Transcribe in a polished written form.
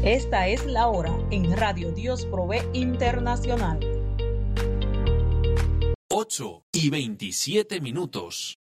Esta es la hora en Radio Dios Provee Internacional. 8:27.